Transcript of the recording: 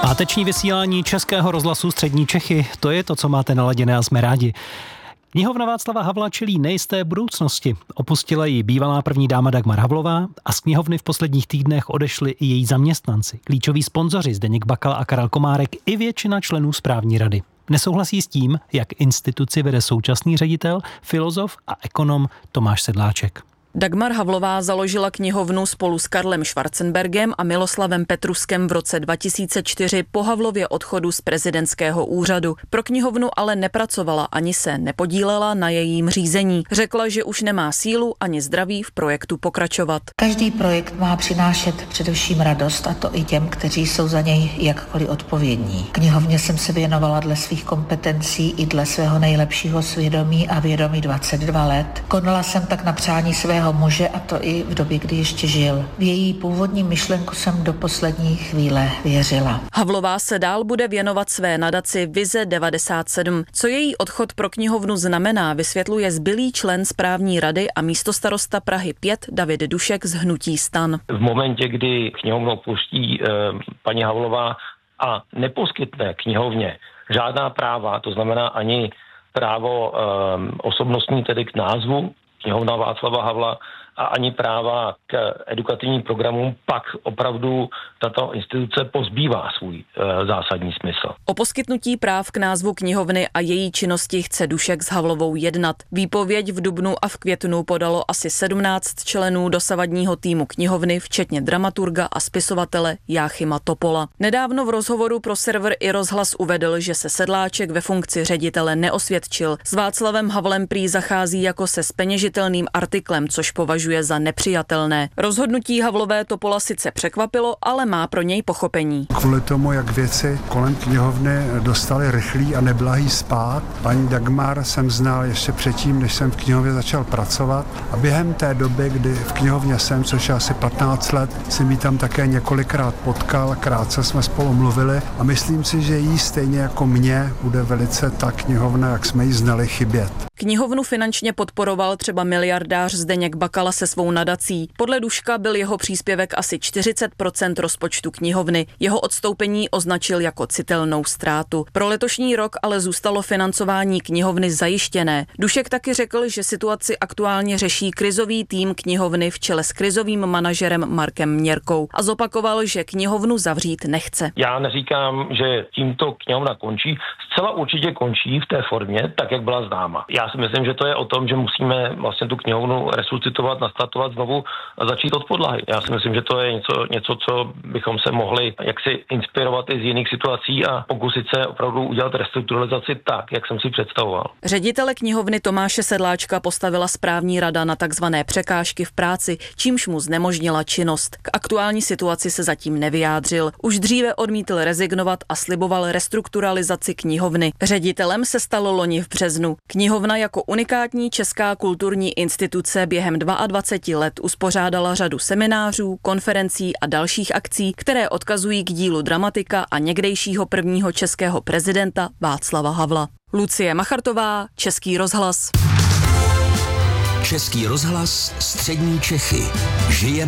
Páteční vysílání Českého rozhlasu Střední Čechy, to je to, co máte naladěné a jsme rádi. Knihovna Václava Havla čelí nejisté budoucnosti. Opustila ji bývalá první dáma Dagmar Havlová a z knihovny v posledních týdnech odešli i její zaměstnanci, klíčoví sponzoři Zdeněk Bakala a Karel Komárek i většina členů správní rady. Nesouhlasí s tím, jak instituci vede současný ředitel, filozof a ekonom Tomáš Sedláček. Dagmar Havlová založila knihovnu spolu s Karlem Schwarzenbergem a Miloslavem Petruskem v roce 2004 po Havlově odchodu z prezidentského úřadu. Pro knihovnu ale nepracovala ani se nepodílela na jejím řízení. Řekla, že už nemá sílu ani zdraví v projektu pokračovat. Každý projekt má přinášet především radost, a to i těm, kteří jsou za něj jakkoliv odpovědní. Knihovně jsem se věnovala dle svých kompetencí i dle svého nejlepšího svědomí a vědomí 22 let. Konala jsem tak na přání svého muže, a to i v době, kdy ještě žil. V její původní myšlenku jsem do poslední chvíle věřila. Havlová se dál bude věnovat své nadaci Vize 97. Co její odchod pro knihovnu znamená, vysvětluje zbylý člen správní rady a místostarosta Prahy 5 David Dušek z hnutí STAN. V momentě, kdy knihovnu opustí paní Havlová a neposkytne knihovně žádná práva, to znamená ani právo osobnostní, tedy k názvu knihovna Václava Havla, a ani práva k edukativním programům, pak opravdu tato instituce pozbývá svůj zásadní smysl. O poskytnutí práv k názvu knihovny a její činnosti chce Dušek s Havlovou jednat. Výpověď v dubnu a v květnu podalo asi 17 členů dosavadního týmu knihovny, včetně dramaturga a spisovatele Jáchyma Topola. Nedávno v rozhovoru pro server iRozhlas uvedl, že se Sedláček ve funkci ředitele neosvědčil. S Václavem Havlem prý zachází jako se zpeněžitelným artiklem, což považuje za nepřijatelné. Rozhodnutí Havlové Topola sice překvapilo, ale má pro něj pochopení. Kvůli tomu, jak věci kolem knihovny dostaly rychlý a neblahý spád, paní Dagmar jsem znal ještě předtím, než jsem v knihovně začal pracovat, a během té doby, kdy v knihovně jsem, což je asi 15 let, jsem ji tam také několikrát potkal, krátce jsme spolu mluvili a myslím si, že jí stejně jako mě bude velice ta knihovna, jak jsme ji znali, chybět. Knihovnu finančně podporoval třeba miliardář Zdeněk Bakala se svou nadací. Podle Duška byl jeho příspěvek asi 40% rozpočtu knihovny. Jeho odstoupení označil jako citelnou ztrátu. Pro letošní rok ale zůstalo financování knihovny zajištěné. Dušek taky řekl, že situaci aktuálně řeší krizový tým knihovny v čele s krizovým manažerem Markem Měrkou a zopakoval, že knihovnu zavřít nechce. Já neříkám, že tímto knihovna končí. Zcela určitě končí v té formě, tak jak byla známa. Já si myslím, že to je o tom, že musíme vlastně tu knihovnu resuscitovat, nastartovat znovu a začít od podlahy. Já si myslím, že to je něco, co bychom se mohli jaksi inspirovat i z jiných situací a pokusit se opravdu udělat restrukturalizaci tak, jak jsem si představoval. Ředitele knihovny Tomáše Sedláčka postavila správní rada na takzvané překážky v práci, čímž mu znemožnila činnost. K aktuální situaci se zatím nevyjádřil. Už dříve odmítl rezignovat a sliboval restrukturalizaci knihovny. Ředitelem se stalo loni v březnu. Knihovna jako unikátní česká kulturní instituce během 22 let uspořádala řadu seminářů, konferencí a dalších akcí, které odkazují k dílu dramatika a někdejšího prvního českého prezidenta Václava Havla. Lucie Machartová, Český rozhlas. Český rozhlas Střední Čechy. Žije